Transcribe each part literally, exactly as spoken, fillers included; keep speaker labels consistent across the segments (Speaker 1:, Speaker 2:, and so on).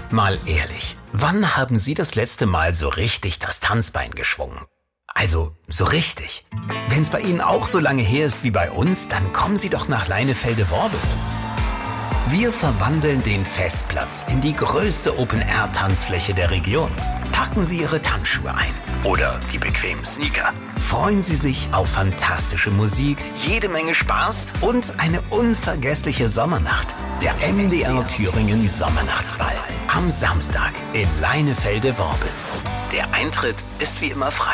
Speaker 1: Mal ehrlich, wann haben Sie das letzte Mal so richtig das Tanzbein geschwungen? Also, so richtig. Wenn's bei Ihnen auch so lange her ist wie bei uns, dann kommen Sie doch nach Leinefelde-Worbis. Wir verwandeln den Festplatz in die größte Open-Air-Tanzfläche der Region. Packen Sie Ihre Tanzschuhe ein oder die bequemen Sneaker. Freuen Sie sich auf fantastische Musik, jede Menge Spaß und eine unvergessliche Sommernacht. Der M D R Thüringen Sommernachtsball am Samstag in Leinefelde-Worbis. Der Eintritt ist wie immer frei.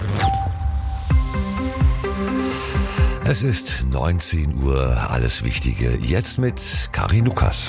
Speaker 2: Es ist neunzehn Uhr, alles Wichtige jetzt mit Karin Lukas.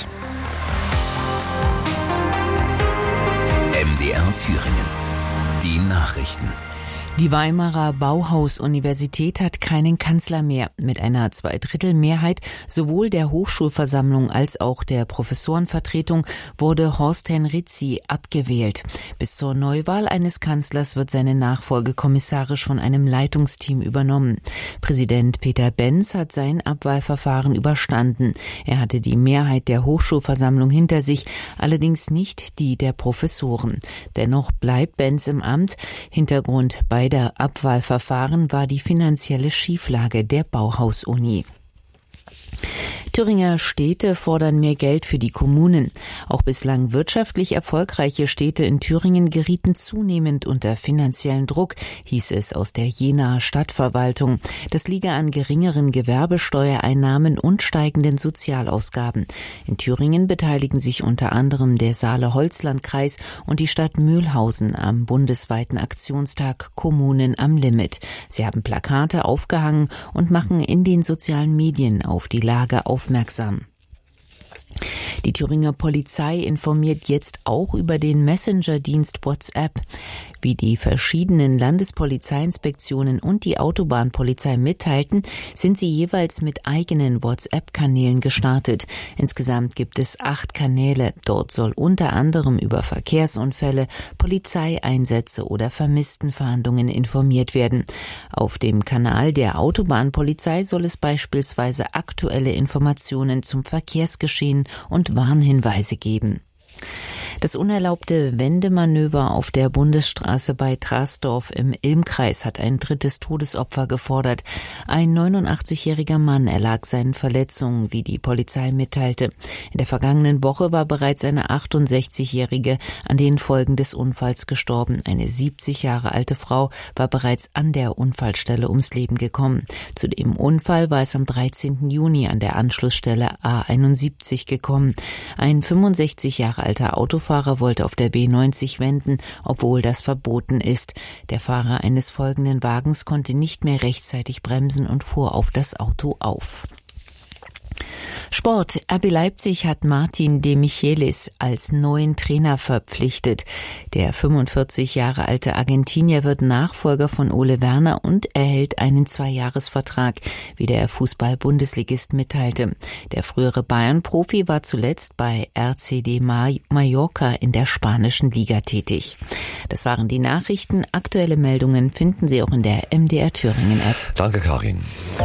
Speaker 1: M D R Thüringen, die Nachrichten.
Speaker 3: Die Weimarer Bauhaus-Universität hat keinen Kanzler mehr. Mit einer Zweidrittelmehrheit sowohl der Hochschulversammlung als auch der Professorenvertretung wurde Horst Henrizi abgewählt. Bis zur Neuwahl eines Kanzlers wird seine Nachfolge kommissarisch von einem Leitungsteam übernommen. Präsident Peter Benz hat sein Abwahlverfahren überstanden. Er hatte die Mehrheit der Hochschulversammlung hinter sich, allerdings nicht die der Professoren. Dennoch bleibt Benz im Amt. Hintergrund bei der Abwahlverfahren war die finanzielle Schieflage der Bauhaus-Uni. Thüringer Städte fordern mehr Geld für die Kommunen. Auch bislang wirtschaftlich erfolgreiche Städte in Thüringen gerieten zunehmend unter finanziellen Druck, hieß es aus der Jenaer Stadtverwaltung. Das liege an geringeren Gewerbesteuereinnahmen und steigenden Sozialausgaben. In Thüringen beteiligen sich unter anderem der Saale-Holzland-Kreis und die Stadt Mühlhausen am bundesweiten Aktionstag Kommunen am Limit. Sie haben Plakate aufgehangen und machen in den sozialen Medien auf die Lage aufmerksam. Die Thüringer Polizei informiert jetzt auch über den Messenger-Dienst WhatsApp. Wie die verschiedenen Landespolizeiinspektionen und die Autobahnpolizei mitteilten, sind sie jeweils mit eigenen WhatsApp-Kanälen gestartet. Insgesamt gibt es acht Kanäle. Dort soll unter anderem über Verkehrsunfälle, Polizeieinsätze oder Vermisstenfahndungen informiert werden. Auf dem Kanal der Autobahnpolizei soll es beispielsweise aktuelle Informationen zum Verkehrsgeschehen und Warnhinweise geben. Das unerlaubte Wendemanöver auf der Bundesstraße bei Trasdorf im Ilmkreis hat ein drittes Todesopfer gefordert. Ein neunundachtzigjähriger Mann erlag seinen Verletzungen, wie die Polizei mitteilte. In der vergangenen Woche war bereits eine achtundsechzigjährige an den Folgen des Unfalls gestorben. Eine siebzig Jahre alte Frau war bereits an der Unfallstelle ums Leben gekommen. Zu dem Unfall war es am dreizehnten Juni an der Anschlussstelle A einundsiebzig gekommen. Ein fünfundsechzig Jahre alter Autofahrer Fahrer wollte auf der B neunzig wenden, obwohl das verboten ist. Der Fahrer eines folgenden Wagens konnte nicht mehr rechtzeitig bremsen und fuhr auf das Auto auf. Sport. R B Leipzig hat Martin de Michelis als neuen Trainer verpflichtet. Der fünfundvierzig Jahre alte Argentinier wird Nachfolger von Ole Werner und erhält einen Zweijahresvertrag, wie der Fußball-Bundesligist mitteilte. Der frühere Bayern-Profi war zuletzt bei R C D Mallorca in der spanischen Liga tätig. Das waren die Nachrichten. Aktuelle Meldungen finden Sie auch in der M D R Thüringen-App.
Speaker 2: Danke, Karin.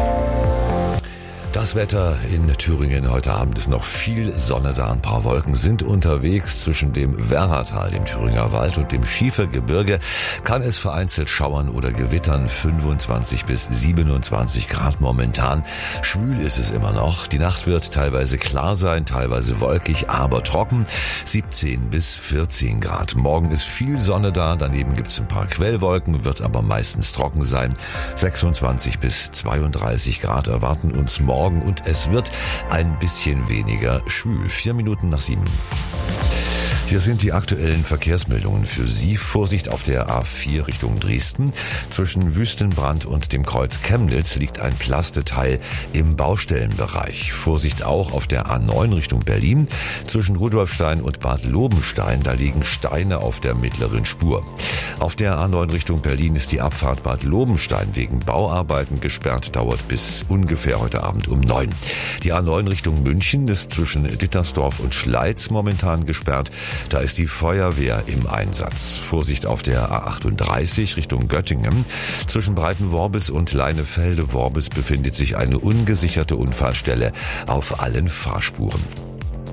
Speaker 2: Das Wetter in Thüringen heute Abend ist noch viel Sonne da. Ein paar Wolken sind unterwegs. Zwischen dem Werratal, dem Thüringer Wald und dem Schiefergebirge kann es vereinzelt schauern oder gewittern. fünfundzwanzig bis siebenundzwanzig Grad momentan. Schwül ist es immer noch. Die Nacht wird teilweise klar sein, teilweise wolkig, aber trocken. siebzehn bis vierzehn Grad. Morgen ist viel Sonne da. Daneben gibt es ein paar Quellwolken, wird aber meistens trocken sein. sechsundzwanzig bis zweiunddreißig Grad erwarten uns morgen. Und es wird ein bisschen weniger schwül. Vier Minuten nach sieben. Hier sind die aktuellen Verkehrsmeldungen für Sie. Vorsicht auf der A vier Richtung Dresden. Zwischen Wüstenbrand und dem Kreuz Chemnitz liegt ein Plasteteil im Baustellenbereich. Vorsicht auch auf der A neun Richtung Berlin. Zwischen Rudolfstein und Bad Lobenstein, da liegen Steine auf der mittleren Spur. Auf der A neun Richtung Berlin ist die Abfahrt Bad Lobenstein wegen Bauarbeiten gesperrt, dauert bis ungefähr heute Abend um neun. Die A neun Richtung München ist zwischen Dittersdorf und Schleiz momentan gesperrt. Da ist die Feuerwehr im Einsatz. Vorsicht auf der A achtunddreißig Richtung Göttingen. Zwischen Breitenworbis und Leinefelde-Worbis befindet sich eine ungesicherte Unfallstelle auf allen Fahrspuren.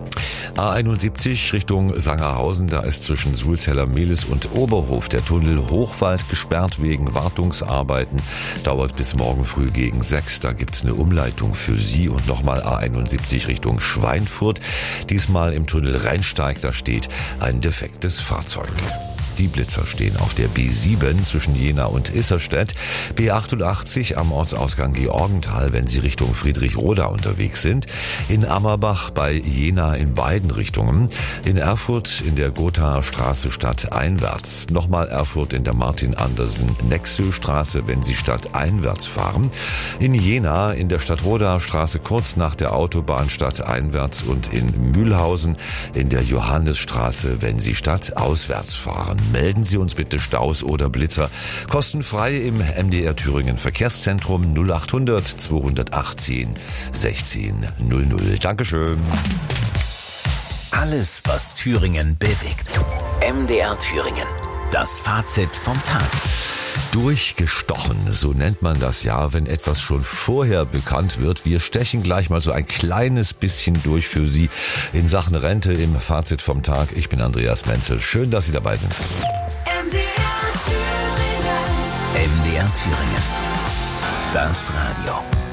Speaker 2: A einundsiebzig Richtung Sangerhausen, da ist zwischen Sulzeller-Mehlis und Oberhof der Tunnel Hochwald gesperrt wegen Wartungsarbeiten. Dauert bis morgen früh gegen sechs. Da gibt's eine Umleitung für Sie. Und nochmal A einundsiebzig Richtung Schweinfurt. Diesmal im Tunnel Rheinsteig, da steht ein defektes Fahrzeug. Die Blitzer stehen auf der B sieben zwischen Jena und Isserstedt, B achtundachtzig am Ortsausgang Georgenthal, wenn Sie Richtung Friedrichroda unterwegs sind, in Ammerbach bei Jena in beiden Richtungen, in Erfurt in der Gothaer Straße stadteinwärts, nochmal Erfurt in der Martin-Andersen-Nexö-Straße, wenn Sie stadteinwärts fahren, in Jena in der Stadtrodaer Straße kurz nach der Autobahn stadteinwärts und in Mühlhausen in der Johannesstraße, wenn Sie stadtauswärts fahren. Melden Sie uns bitte Staus oder Blitzer. Kostenfrei im M D R Thüringen Verkehrszentrum null achthundert zweihundertachtzehn sechzehn null null. Dankeschön.
Speaker 1: Alles, was Thüringen bewegt. M D R Thüringen. Das Fazit vom Tag.
Speaker 2: Durchgestochen, so nennt man das ja, wenn etwas schon vorher bekannt wird. Wir stechen gleich mal so ein kleines bisschen durch für Sie in Sachen Rente im Fazit vom Tag. Ich bin Andreas Menzel. Schön, dass Sie dabei sind.
Speaker 4: M D R Thüringen.
Speaker 1: M D R Thüringen. Das Radio.